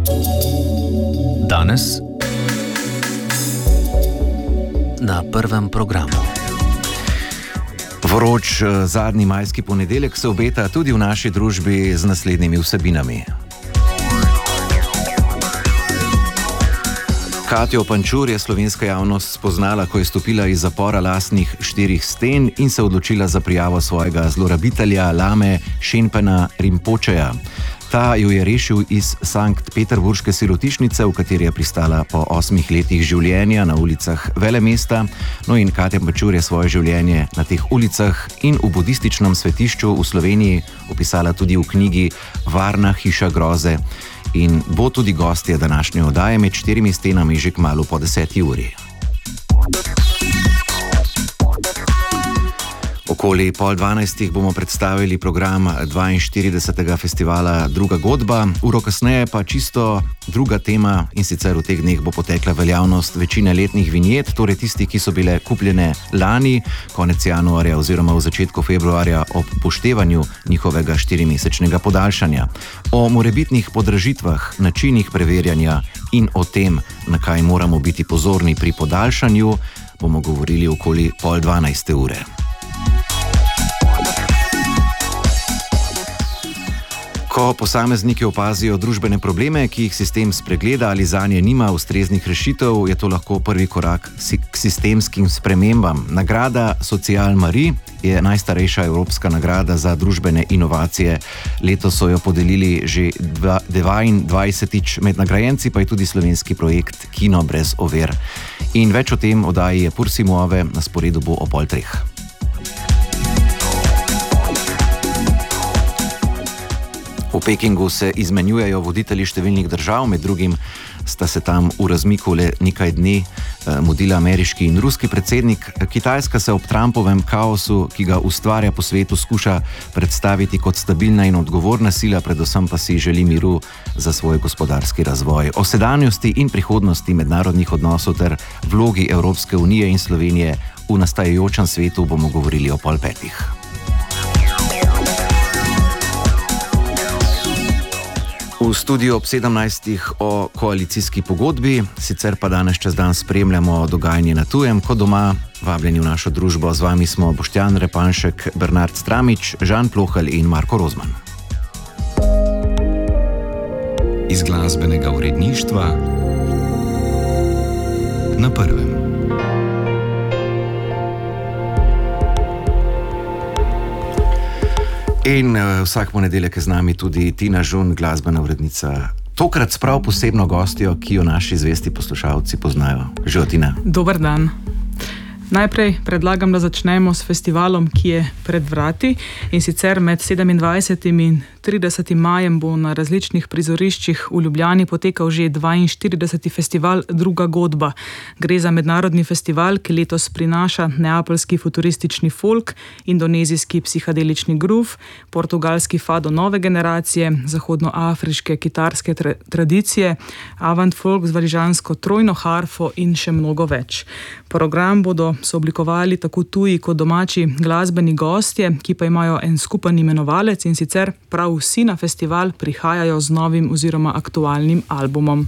Danes na prvem programu. Vroč zadnji majski ponedeljek se obeta tudi v naši družbi z naslednjimi vsebinami. Katjo Pančur je slovenska javnost spoznala, ko je stopila iz zapora lastnih 4 sten in se odločila za prijavo svojega zlorabitelja Lame Shenpena Rinpocheja. Ta jo je rešil iz sanktpeterburške sirotišnice, v kateri je pristala po 8 letih življenja na ulicah velemesta. No in Katja Pančur je svoje življenje na teh ulicah in v budističnem svetišču v Sloveniji opisala tudi v knjigi Varna hiša groze in bo tudi gostja današnje oddaje Med 4 stenami že kmalu po 10. uri. Okoli 11:30 bomo predstavili program 42. festivala Druga godba, uro kasneje pa čisto druga tema, in sicer v teh dneh bo potekla veljavnost večine letnih vinjet, torej tisti, ki so bile kupljene lani, konec januarja oziroma v začetku februarja ob upoštevanju njihovega 4-mesečnega podaljšanja. O morebitnih podražitvah, načinih preverjanja in o tem, na kaj moramo biti pozorni pri podaljšanju, bomo govorili okoli 11:30 ure. Ko posamezniki opazijo družbene probleme, ki jih sistem spregleda ali zanje nima ustreznih rešitev, je to lahko prvi korak k sistemskim spremembam. Nagrada Social Marie je najstarejša evropska nagrada za družbene inovacije. Letos so jo podelili že 22. Med nagrajenci pa je tudi slovenski projekt Kino brez ovir. In več o tem oddaji je Pursimove, na sporedu bo ob 2:30. V Pekingu se izmenjujejo voditelji številnih držav, med drugim sta se tam v razmiku le nekaj dni mudila ameriški in ruski predsednik. Kitajska se ob Trumpovem kaosu, ki ga ustvarja po svetu, skuša predstaviti kot stabilna in odgovorna sila, predvsem pa si želi miru za svoj gospodarski razvoj. O sedanjosti in prihodnosti mednarodnih odnosov ter vlogi Evropske unije in Slovenije v nastajajočem svetu bomo govorili ob 4:30. V studiu ob 17. o koalicijski pogodbi, sicer pa danes čez dan spremljamo dogajanje na tujem, kot doma. Vabljeni v našo družbo, z vami smo Boštjan Repanšek, Bernard Stramič, Žan Plohelj in Marko Rozman. Iz glasbenega uredništva na prvem. In vsak ponedeljek je z nami tudi Tina Žun, glasbena urednica. Tokrat s prav posebno gostjo, ki jo naši zvesti poslušalci poznajo. Živijo, Tina. Dober dan. Najprej predlagam, da začnemo s festivalom, ki je pred vrati, in sicer med 27. in 30. majem bo na različnih prizoriščih v Ljubljani potekal že 42. festival Druga godba. Gre za mednarodni festival, ki letos prinaša neapeljski futuristični folk, indonezijski psihadelični groove, portugalski fado nove generacije, zahodnoafriške kitarske tradicije, avant folk z valižansko trojno harfo in še mnogo več. Program bodo sooblikovali tako tuji kot domači glasbeni gostje, ki pa imajo en skupen imenovalec, in sicer prav vsi na festival prihajajo z novim oziroma aktualnim albumom.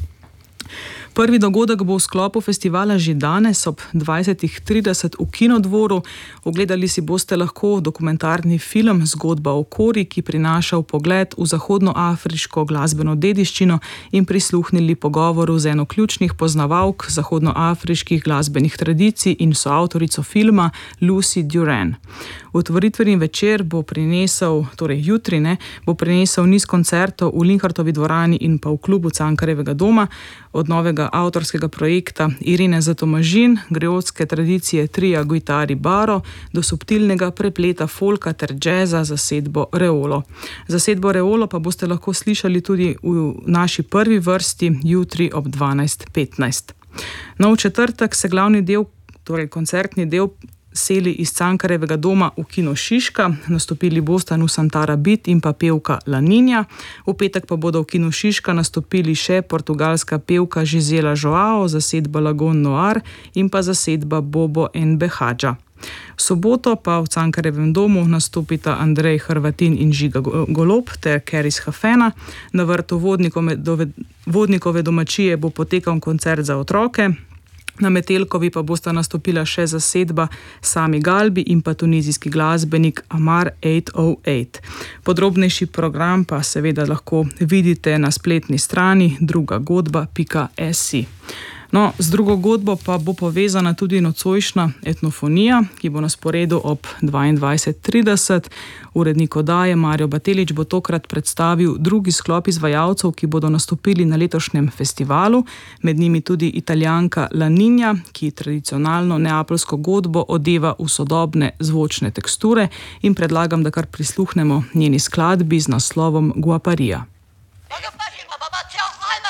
Prvi dogodek bo v sklopu festivala že danes ob 20:30 v Kinodvoru. Ogledali si boste lahko dokumentarni film Zgodba o Kori, ki prinaša vpogled v zahodnoafriško glasbeno dediščino, in prisluhnili pogovoru z eno ključnih poznavalk zahodnoafriških glasbenih tradicij in soavtorico filma Lucy Duran. Otvoritveni večer bo prinesel, torej jutri, bo prinesel niz koncertov v Linhartovi dvorani in pa v klubu Cankarjevega doma, od novega avtorskega projekta Irine Zatomažin, greotske tradicije tria Guitari Baro, do subtilnega prepleta folka ter džeza zasedbo Reolo. Zasedbo Reolo pa boste lahko slišali tudi v naši prvi vrsti jutri ob 12:15. No, v četrtek se glavni del, torej koncertni del, seli iz Cankarjevega doma v Kino Šiška. Nastopili bosta Nusantara Beat in pa pevka La Niña. V petek pa bodo v Kino Šiška nastopili še portugalska pevka Gisela Joao, zasedba Lagon Noir in pa zasedba Bobo N. Behadža. V soboto pa v Cankarjevem domu nastopita Andrej Hrvatin in Žiga Golob ter Keris Hafena. Na vrtu Vodnikov Vodnikove domačije bo potekal koncert za otroke. Na Metelkovi pa bosta nastopila še zasedba Sami Galbi in pa tunizijski glasbenik Amar 808. Podrobnejši program pa seveda lahko vidite na spletni strani drugagodba.si. No, z drugo godbo pa bo povezana tudi nocojšnja etnofonija, ki bo na sporedu ob 22:30. Urednik oddaje Mario Batelič bo tokrat predstavil drugi sklop izvajalcev, ki bodo nastopili na letošnjem festivalu, med njimi tudi Italijanka La Ninja, ki tradicionalno neapeljsko godbo odeva v sodobne zvočne teksture, in predlagam, da kar prisluhnemo njeni skladbi z naslovom Guaparija.